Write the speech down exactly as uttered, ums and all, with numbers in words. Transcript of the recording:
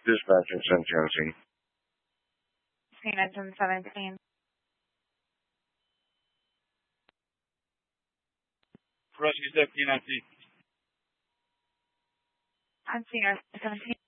Dispatching San Tennessee. Scene engine seventeen. Rescue seventeen nineteen. On scene seventeen.